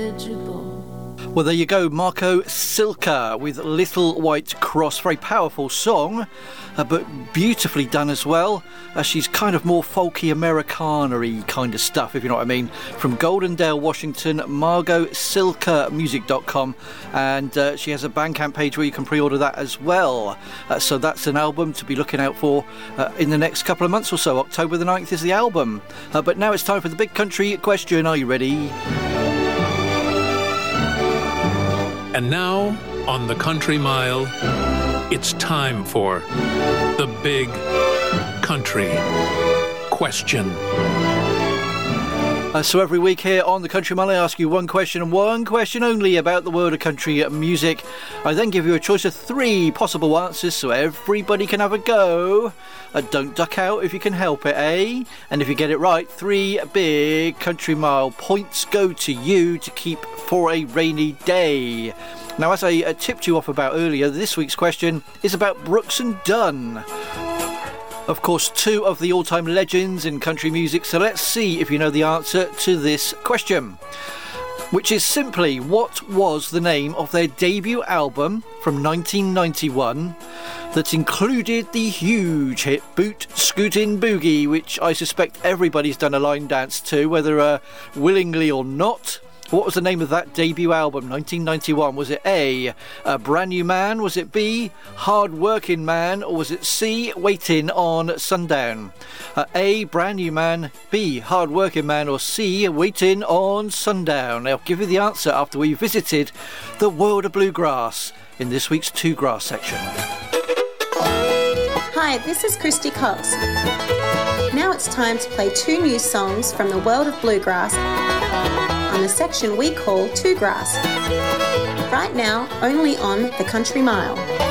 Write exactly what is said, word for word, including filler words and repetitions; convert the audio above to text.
Well, there you go, Marco Silka with Little White Cross. Very powerful song, uh, but beautifully done as well. Uh, she's kind of more folky Americana-y kind of stuff, if you know what I mean. From Goldendale, Washington, Margot Silka Music dot com, and uh, she has a Bandcamp page where you can pre-order that as well. Uh, so that's an album to be looking out for uh, in the next couple of months or so. October the ninth is the album. Uh, but now it's time for the big country question. Are you ready? And now, on the Country Mile, it's time for the Big Country Question. Uh, so every week here on the Country Mile, I ask you one question and one question only about the world of country music. I then give you a choice of three possible answers so everybody can have a go. Uh, don't duck out if you can help it, eh? And if you get it right, three big Country Mile points go to you to keep for a rainy day. Now, as I uh, tipped you off about earlier, this week's question is about Brooks and Dunn. Of course, two of the all-time legends in country music, so let's see if you know the answer to this question, which is simply, what was the name of their debut album from nineteen ninety-one that included the huge hit Boot Scootin' Boogie, which I suspect everybody's done a line dance to, whether uh, willingly or not. What was the name of that debut album, nineteen ninety-one? Was it A, A Brand New Man? Was it B, Hard Working Man? Or was it C, Waiting on Sundown? Uh, A, Brand New Man, B, Hard Working Man, or C, Waiting on Sundown? I'll give you the answer after we visited the world of bluegrass in this week's Two Grass section. Hi, this is Christy Cox. Now it's time to play two new songs from the world of bluegrass on the section we call Two Grass. Right now, only on the Country Mile.